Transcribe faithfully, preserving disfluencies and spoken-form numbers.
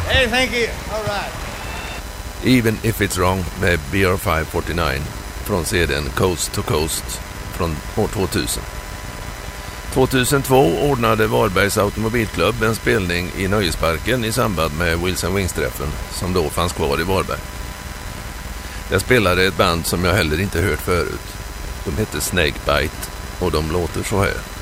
Hey, thank you. All right. Even If It's Wrong med B R five fyrtionio från C D:n Coast to Coast från år tvåtusen. tvåtusentvå ordnade Varbergs automobilklubb en spelning i Nöjesparken i samband med Wilson Wings-träffen som då fanns kvar i Varberg. Där spelade ett band som jag heller inte hört förut. De hette Snakebite och de låter så här.